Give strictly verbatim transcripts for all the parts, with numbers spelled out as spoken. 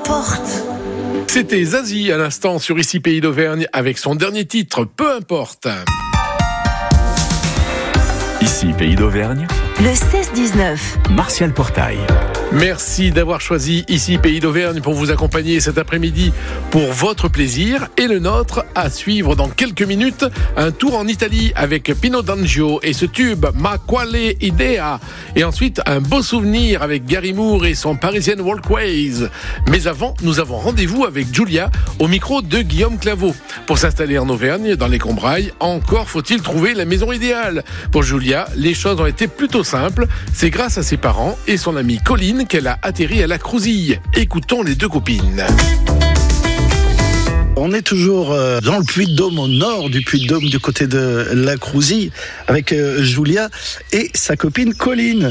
importe. C'était Zazie à l'instant sur Ici Pays d'Auvergne avec son dernier titre, Peu importe. Ici Pays d'Auvergne, Le seize dix-neuf. Martial Portail. Merci d'avoir choisi Ici Pays d'Auvergne pour vous accompagner cet après-midi pour votre plaisir et le nôtre. À suivre dans quelques minutes un tour en Italie avec Pino D'Angio et ce tube Ma quale idea, et ensuite un beau souvenir avec Gary Moore et son Parisian Walkways. Mais avant, nous avons rendez-vous avec Julia au micro de Guillaume Claveau. Pour s'installer en Auvergne, dans les Combrailles, encore faut-il trouver la maison idéale. Pour Julia, les choses ont été plutôt simples. C'est grâce à ses parents et son amie Colline qu'elle a atterri à la Crouzille. Écoutons les deux copines. On est toujours dans le Puy-de-Dôme, au nord du Puy-de-Dôme, du côté de la Crouzille, avec Julia et sa copine Colline.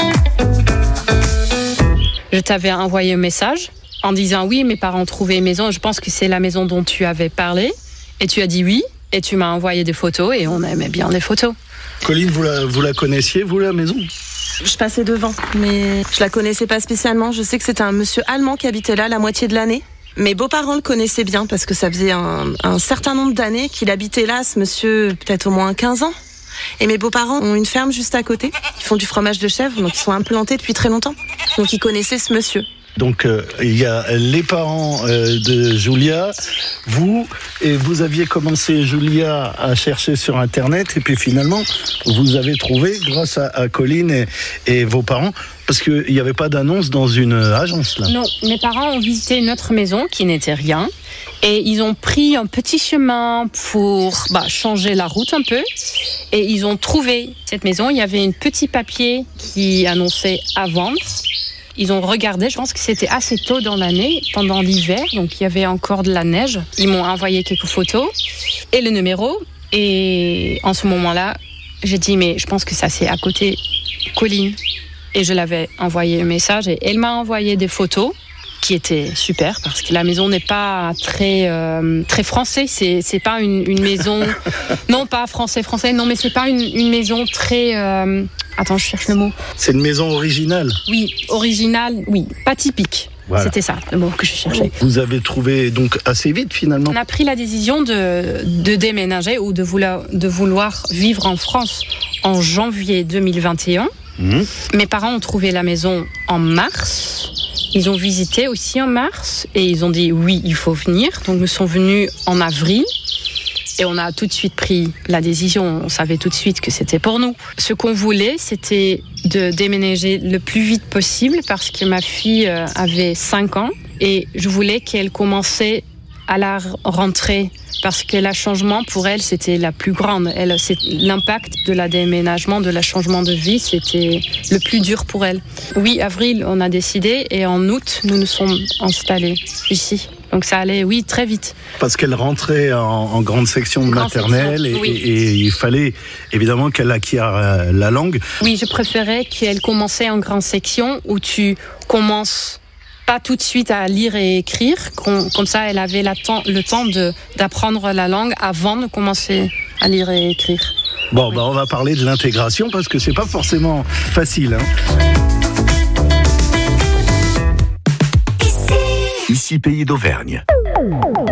Je t'avais envoyé un message en disant oui, mes parents ont trouvé une maison. Je pense que c'est la maison dont tu avais parlé. Et tu as dit oui. Et tu m'as envoyé des photos et on aimait bien les photos. Colline, vous la, vous la connaissiez, vous, la maison ? Je passais devant, mais je la connaissais pas spécialement. Je sais que c'était un monsieur allemand qui habitait là la moitié de l'année. Mes beaux-parents le connaissaient bien parce que ça faisait un, un certain nombre d'années qu'il habitait là, ce monsieur, peut-être au moins quinze ans. Et mes beaux-parents ont une ferme juste à côté. Ils font du fromage de chèvre, donc ils sont implantés depuis très longtemps. Donc ils connaissaient ce monsieur. Donc euh, il y a les parents euh, de Julia, vous, et vous aviez commencé, Julia, à chercher sur Internet, et puis finalement, vous avez trouvé, grâce à, à Colline et, et vos parents, parce qu'il n'y avait pas d'annonce dans une agence, là. Non, mes parents ont visité une autre maison qui n'était rien. Et ils ont pris un petit chemin pour bah, changer la route un peu. Et ils ont trouvé cette maison. Il y avait un petit papier qui annonçait à vendre. Ils ont regardé, je pense que c'était assez tôt dans l'année, pendant l'hiver, donc il y avait encore de la neige. Ils m'ont envoyé quelques photos et le numéro. Et en ce moment-là, j'ai dit, mais je pense que ça c'est à côté Colline. Et je l'avais envoyé un message et elle m'a envoyé des photos qui étaient super parce que la maison n'est pas très euh, très français. C'est c'est pas une, une maison, non pas français français, non mais c'est pas une, une maison très. Euh, attends, je cherche le mot. C'est une maison originale. Oui, originale, oui, pas typique. Voilà. C'était ça, le mot que je cherchais. Vous avez trouvé donc assez vite finalement. On a pris la décision de, de déménager ou de vouloir, de vouloir vivre en France en janvier deux mille vingt et un. Mmh. Mes parents ont trouvé la maison en mars. Ils ont visité aussi en mars et ils ont dit oui, il faut venir. Donc nous sommes venus en avril. Et on a tout de suite pris la décision, on savait tout de suite que c'était pour nous. Ce qu'on voulait, c'était de déménager le plus vite possible parce que ma fille avait cinq ans et je voulais qu'elle commençait à la rentrée parce que le changement pour elle, c'était la plus grande. Elle, c'est, l'impact de la déménagement, de la changement de vie, c'était le plus dur pour elle. Oui, avril, on a décidé et en août, nous nous sommes installés ici. Donc ça allait, oui, très vite. Parce qu'elle rentrait en, en grande section de maternelle et, oui. et, et il fallait évidemment qu'elle acquiert euh, la langue. Oui, je préférais qu'elle commençait en grande section où tu commences pas tout de suite à lire et écrire. Comme ça, elle avait la temps, le temps de, d'apprendre la langue avant de commencer à lire et écrire. Bon, oui. bah on va parler de l'intégration parce que c'est pas forcément facile, hein. Ici Pays d'Auvergne.